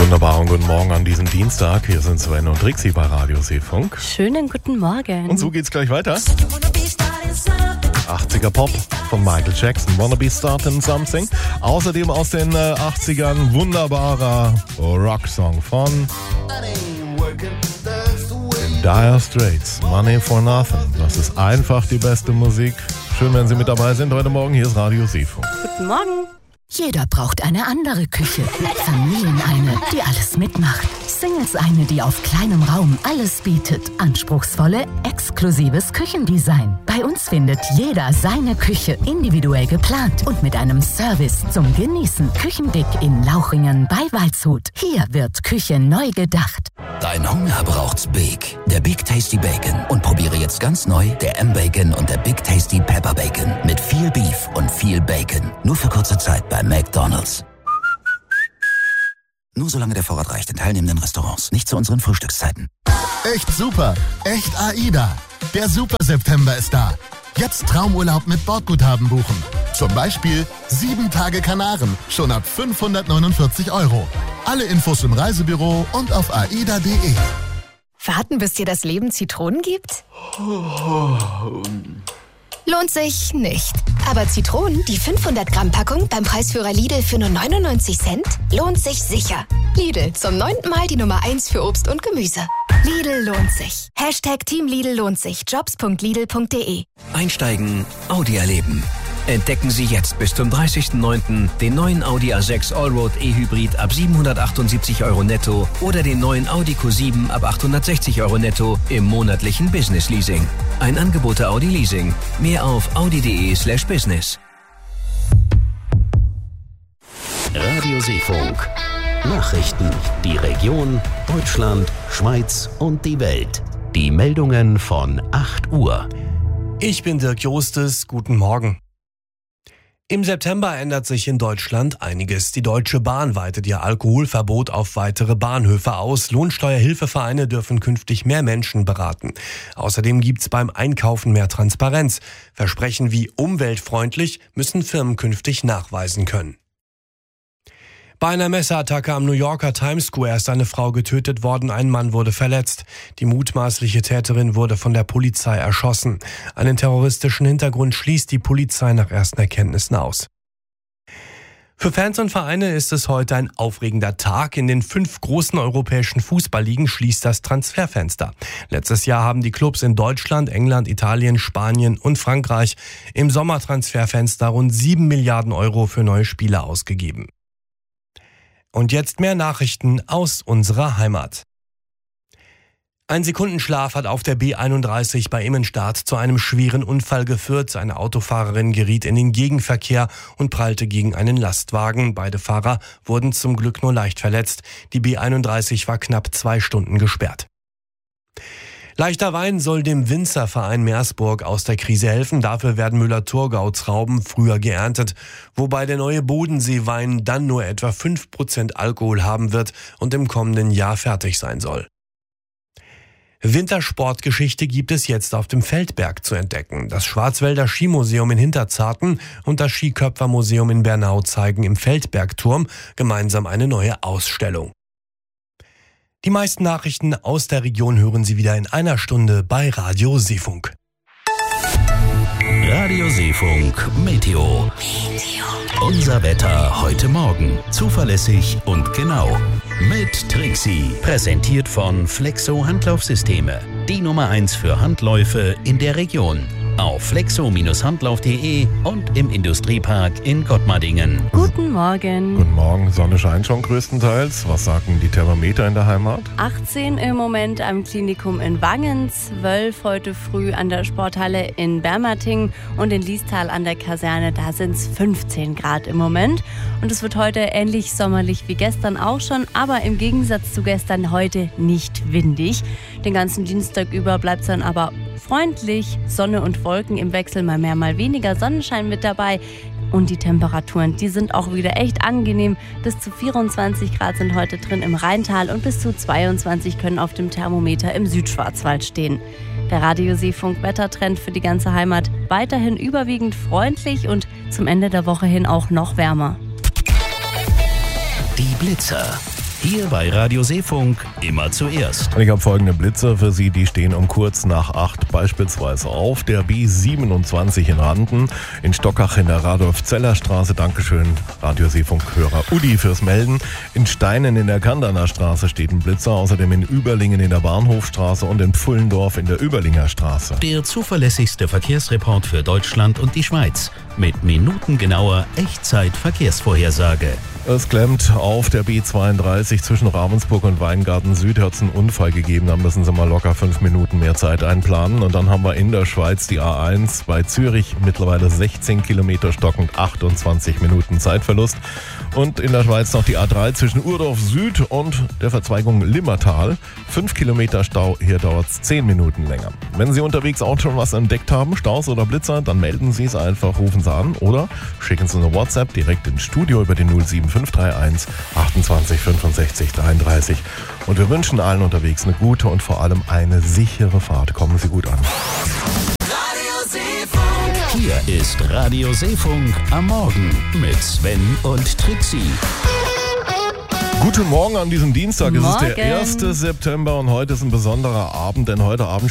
Wunderbaren guten Morgen an diesem Dienstag. Hier sind Sven und Trixi bei Radio Seefunk. Schönen guten Morgen. Und so geht's gleich weiter. 80er Pop von Michael Jackson, Wanna Be Startin' Something. Außerdem aus den 80ern wunderbarer Rocksong von Dire Straits, Money for Nothing. Das ist einfach die beste Musik. Schön, wenn Sie mit dabei sind heute Morgen. Hier ist Radio Seefunk. Guten Morgen. Jeder braucht eine andere Küche. Familien eine, die alles mitmacht. Singles eine, die auf kleinem Raum alles bietet. Anspruchsvolle, exklusives Küchendesign. Bei uns findet jeder seine Küche, individuell geplant und mit einem Service zum Genießen. Küchendick in Lauchringen bei Waldshut. Hier wird Küche neu gedacht. Dein Hunger braucht's Big. Der Big Tasty Bacon. Und probiere jetzt ganz neu der M-Bacon und der Big Tasty Pepper Bacon. Mit viel Beef und viel Bacon. Nur für kurze Zeit bei McDonald's. Nur solange der Vorrat reicht in teilnehmenden Restaurants. Nicht zu unseren Frühstückszeiten. Echt super. Echt AIDA. Der Super September ist da. Jetzt Traumurlaub mit Bordguthaben buchen. Zum Beispiel 7 Tage Kanaren. Schon ab 549 €. Alle Infos im Reisebüro und auf aida.de. Warten, bis dir das Leben Zitronen gibt? Lohnt sich nicht. Aber Zitronen, die 500-Gramm-Packung beim Preisführer Lidl für nur 99 Cent, lohnt sich sicher. Lidl, zum 9. Mal die Nummer 1 für Obst und Gemüse. Lidl lohnt sich. #Team Lidl lohnt sich. Jobs.lidl.de. Einsteigen, Audi erleben. Entdecken Sie jetzt bis zum 30.09. den neuen Audi A6 Allroad E-Hybrid ab 778 € netto oder den neuen Audi Q7 ab 860 € netto im monatlichen Business Leasing. Ein Angebot der Audi Leasing. Mehr auf audi.de/business. Radio Seefunk. Nachrichten. Die Region, Deutschland, Schweiz und die Welt. Die Meldungen von 8 Uhr. Ich bin Dirk Jostes. Guten Morgen. Im September ändert sich in Deutschland einiges. Die Deutsche Bahn weitet ihr Alkoholverbot auf weitere Bahnhöfe aus. Lohnsteuerhilfevereine dürfen künftig mehr Menschen beraten. Außerdem gibt's beim Einkaufen mehr Transparenz. Versprechen wie umweltfreundlich müssen Firmen künftig nachweisen können. Bei einer Messerattacke am New Yorker Times Square ist eine Frau getötet worden, ein Mann wurde verletzt. Die mutmaßliche Täterin wurde von der Polizei erschossen. Einen terroristischen Hintergrund schließt die Polizei nach ersten Erkenntnissen aus. Für Fans und Vereine ist es heute ein aufregender Tag. In den 5 großen europäischen Fußballligen schließt das Transferfenster. Letztes Jahr haben die Clubs in Deutschland, England, Italien, Spanien und Frankreich im Sommertransferfenster rund 7 Milliarden € für neue Spieler ausgegeben. Und jetzt mehr Nachrichten aus unserer Heimat. Ein Sekundenschlaf hat auf der B31 bei Immenstadt zu einem schweren Unfall geführt. Eine Autofahrerin geriet in den Gegenverkehr und prallte gegen einen Lastwagen. Beide Fahrer wurden zum Glück nur leicht verletzt. Die B31 war knapp 2 Stunden gesperrt. Leichter Wein soll dem Winzerverein Meersburg aus der Krise helfen. Dafür werden Müller-Thurgau-Trauben früher geerntet, wobei der neue Bodenseewein dann nur etwa 5% Alkohol haben wird und im kommenden Jahr fertig sein soll. Wintersportgeschichte gibt es jetzt auf dem Feldberg zu entdecken. Das Schwarzwälder Skimuseum in Hinterzarten und das Skiköpfermuseum in Bernau zeigen im Feldbergturm gemeinsam eine neue Ausstellung. Die meisten Nachrichten aus der Region hören Sie wieder in einer Stunde bei Radio Seefunk. Radio Seefunk Meteo. Unser Wetter heute Morgen. Zuverlässig und genau. Mit Trixi. Präsentiert von Flexo Handlaufsysteme. Die Nummer 1 für Handläufe in der Region. Auf flexo-handlauf.de und im Industriepark in Gottmardingen. Guten Morgen. Guten Morgen. Sonne scheint schon größtenteils. Was sagen die Thermometer in der Heimat? 18 im Moment am Klinikum in Wangen, 12 heute früh an der Sporthalle in Bermatingen und in Liestal an der Kaserne. Da sind es 15 Grad im Moment. Und es wird heute ähnlich sommerlich wie gestern auch schon, aber im Gegensatz zu gestern heute nicht windig. Den ganzen Dienstag über bleibt es dann aber freundlich, Sonne und Wolken im Wechsel, mal mehr, mal weniger, Sonnenschein mit dabei. Und die Temperaturen, die sind auch wieder echt angenehm. Bis zu 24 Grad sind heute drin im Rheintal und bis zu 22 können auf dem Thermometer im Südschwarzwald stehen. Der Radio Seefunk Wettertrend für die ganze Heimat weiterhin überwiegend freundlich und zum Ende der Woche hin auch noch wärmer. Die Blitzer. Hier bei Radio Seefunk immer zuerst. Und ich habe folgende Blitzer für Sie, die stehen um kurz nach 8 beispielsweise auf der B27 in Randen, in Stockach in der Radolf-Zeller-Straße. Dankeschön, Radio Seefunk-Hörer Udi fürs Melden. In Steinen in der Kanderner Straße steht ein Blitzer, außerdem in Überlingen in der Bahnhofstraße und in Pfullendorf in der Überlinger Straße. Der zuverlässigste Verkehrsreport für Deutschland und die Schweiz mit minutengenauer Echtzeit-Verkehrsvorhersage. Es klemmt auf der B32 zwischen Ravensburg und Weingarten Süd. Hat es einen Unfall gegeben, da müssen Sie mal locker 5 Minuten mehr Zeit einplanen. Und dann haben wir in der Schweiz die A1 bei Zürich, mittlerweile 16 Kilometer stockend, 28 Minuten Zeitverlust. Und in der Schweiz noch die A3 zwischen Urdorf Süd und der Verzweigung Limmertal. 5 Kilometer Stau, hier dauert es 10 Minuten länger. Wenn Sie unterwegs auch schon was entdeckt haben, Staus oder Blitzer, dann melden Sie es einfach, rufen Sie an oder schicken Sie eine WhatsApp direkt ins Studio über den 07531 28 65 33. Und wir wünschen allen unterwegs eine gute und vor allem eine sichere Fahrt. Kommen Sie gut an. Hier ist Radio Seefunk am Morgen mit Sven und Trixie. Guten Morgen an diesem Dienstag. Morgen. Es ist der 1. September und heute ist ein besonderer Abend, denn heute Abend